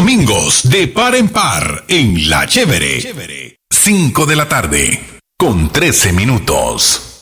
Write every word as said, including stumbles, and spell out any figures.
domingos de par en par en La Chévere. cinco de la tarde con trece minutos.